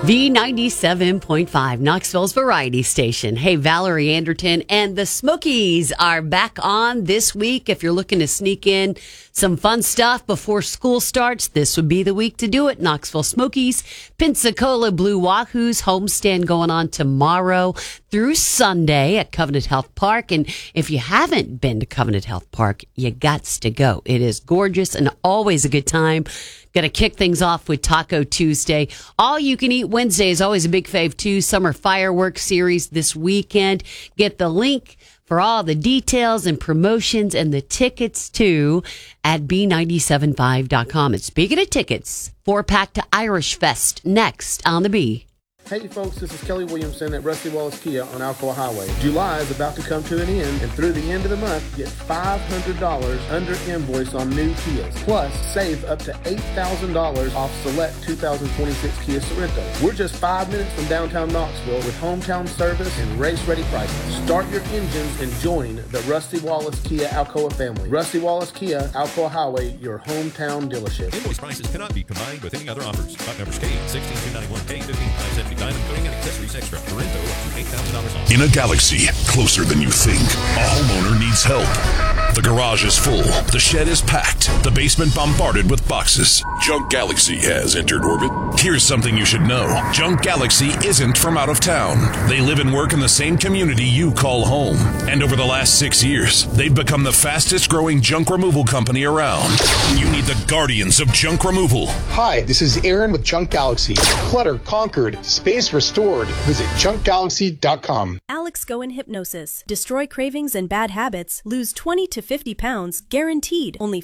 V97.5, Knoxville's variety station. Hey, Valerie Anderton and the Smokies are back on this week. If you're looking to sneak in some fun stuff before school starts, this would be the week to do it. Knoxville Smokies, Pensacola Blue Wahoos homestand going on tomorrow through Sunday at Covenant Health Park. And if you haven't been to Covenant Health Park, you gots to go. It is gorgeous and always a good time. Got to kick things off with Taco Tuesday. All you can eat Wednesday is always a big fave too. Summer fireworks series this weekend. Get the link for all the details and promotions and the tickets too at B975.com. And speaking of tickets, 4-pack to Irish Fest next on the B. Hey folks, this is Kelly Williamson at Rusty Wallace Kia on Alcoa Highway. July is about to come to an end, and through the end of the month, get $500 under invoice on new Kias. Plus, save up to $8,000 off select 2026 Kia Sorrentos. We're just 5 minutes from downtown Knoxville with hometown service and race-ready prices. Start your engines and join the Rusty Wallace Kia Alcoa family. Rusty Wallace Kia, Alcoa Highway, your hometown dealership. Invoice prices cannot be combined with any other offers. Stock numbers K, 16291, K, 15570. Diamond coating and accessories extra. Sorrento up to $8,000 off. In a galaxy closer than you think, a homeowner needs help. The garage is full. The shed is packed. The basement bombarded with boxes. Junk Galaxy has entered orbit. Here's something you should know. Junk Galaxy isn't from out of town. They live and work in the same community you call home. And over the last 6 years, they've become the fastest growing junk removal company around. You need the guardians of junk removal. Hi, this is Aaron with Junk Galaxy. Clutter conquered, space restored. Visit junkgalaxy.com. Alex Go in Hypnosis. Destroy cravings and bad habits. Lose 20 to 50 pounds, guaranteed. Only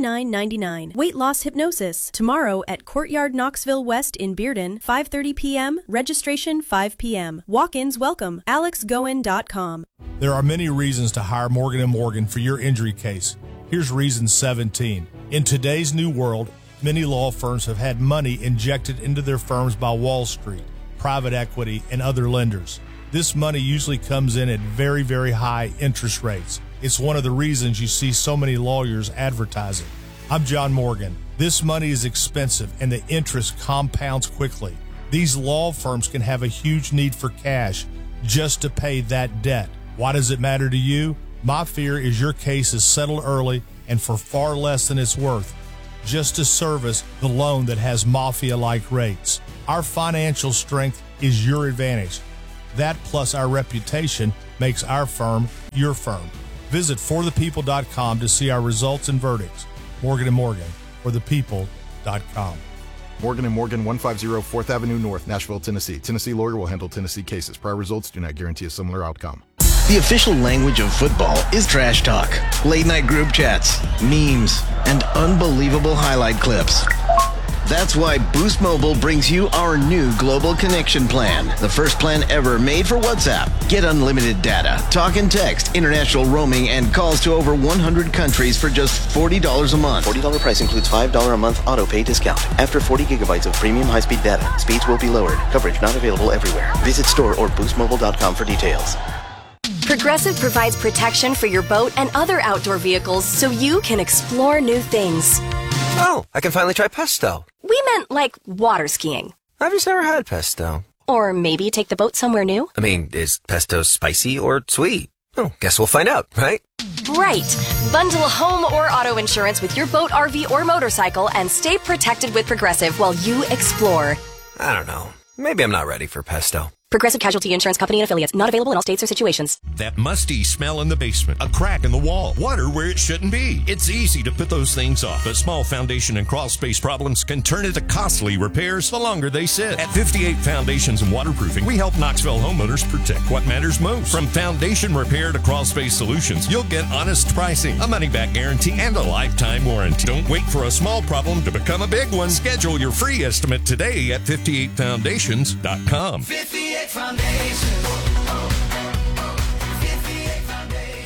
$59.99. Weight loss hypnosis. Tomorrow at Courtyard Knoxville West in Bearden, 5:30 p.m. Registration 5 p.m. Walk-ins welcome. AlexGoin.com. There are many reasons to hire Morgan & Morgan for your injury case. Here's reason 17. In today's new world, many law firms have had money injected into their firms by Wall Street, private equity, and other lenders. This money usually comes in at very, very high interest rates. It's one of the reasons you see so many lawyers advertising. I'm John Morgan. This money is expensive and the interest compounds quickly. These law firms can have a huge need for cash just to pay that debt. Why does it matter to you? My fear is your case is settled early and for far less than it's worth, just to service the loan that has mafia-like rates. Our financial strength is your advantage. That plus our reputation makes our firm your firm. Visit forthepeople.com to see our results and verdicts. Morgan & Morgan, forthepeople.com. Morgan & Morgan, 150 4th Avenue North, Nashville, Tennessee. Tennessee lawyer will handle Tennessee cases. Prior results do not guarantee a similar outcome. The official language of football is trash talk, late-night group chats, memes, and unbelievable highlight clips. That's why Boost Mobile brings you our new Global Connection Plan, the first plan ever made for WhatsApp. Get unlimited data, talk and text, international roaming, and calls to over 100 countries for just $40 a month. $40 price includes $5 a month auto pay discount. After 40 gigabytes of premium high-speed data, speeds will be lowered. Coverage not available everywhere. Visit store or boostmobile.com for details. Progressive provides protection for your boat and other outdoor vehicles so you can explore new things. Oh, I can finally try pesto. We meant like water skiing. I've just never had pesto. Or maybe take the boat somewhere new. I mean, is pesto spicy or sweet? Oh, guess we'll find out, right? Right. Bundle home or auto insurance with your boat, RV, or motorcycle and stay protected with Progressive while you explore. I don't know. Maybe I'm not ready for pesto. Progressive Casualty Insurance Company and Affiliates. Not available in all states or situations. That musty smell in the basement, a crack in the wall, water where it shouldn't be. It's easy to put those things off, but small foundation and crawl space problems can turn into costly repairs the longer they sit. At 58 Foundations and Waterproofing, we help Knoxville homeowners protect what matters most. From foundation repair to crawl space solutions, you'll get honest pricing, a money-back guarantee, and a lifetime warranty. Don't wait for a small problem to become a big one. Schedule your free estimate today at 58foundations.com. 58 Foundation. 58 Foundation.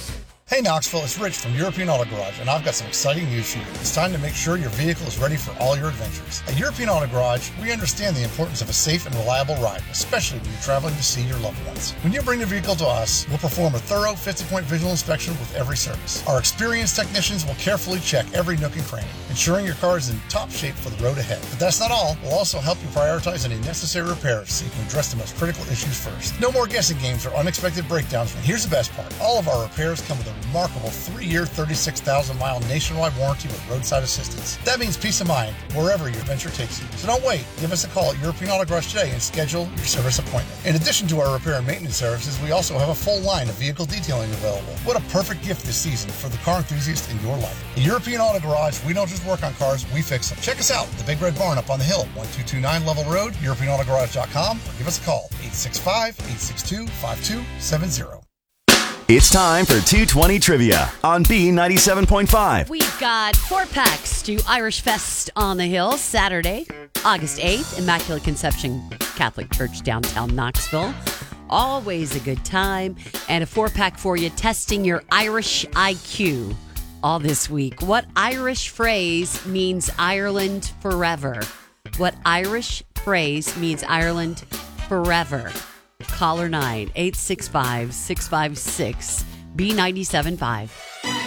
Hey Knoxville, it's Rich from European Auto Garage, and I've got some exciting news for you. It's time to make sure your vehicle is ready for all your adventures. At European Auto Garage, we understand the importance of a safe and reliable ride, especially when you're traveling to see your loved ones. When you bring your vehicle to us, we'll perform a thorough 50-point visual inspection with every service. Our experienced technicians will carefully check every nook and cranny, ensuring your car is in top shape for the road ahead. But that's not all. We'll also help you prioritize any necessary repairs so you can address the most critical issues first. No more guessing games or unexpected breakdowns. And here's the best part. All of our repairs come with a remarkable 3-year, 36,000-mile nationwide warranty with roadside assistance. That means peace of mind wherever your adventure takes you. So don't wait. Give us a call at European Auto Garage today and schedule your service appointment. In addition to our repair and maintenance services, we also have a full line of vehicle detailing available. What a perfect gift this season for the car enthusiast in your life. At European Auto Garage, we don't just work on cars, we fix them. Check us out at the Big Red Barn up on the hill, 1229 Level Road, EuropeanAutoGarage.com, or give us a call, 865-862-5270. It's time for 220 Trivia on B97.5. We've got 4-packs to Irish Fest on the Hill, Saturday, August 8th, Immaculate Conception Catholic Church, downtown Knoxville. Always a good time. And a 4-pack for you, testing your Irish IQ all this week. What Irish phrase means Ireland forever? What Irish phrase means Ireland forever? Caller 9-865-656 B97.5.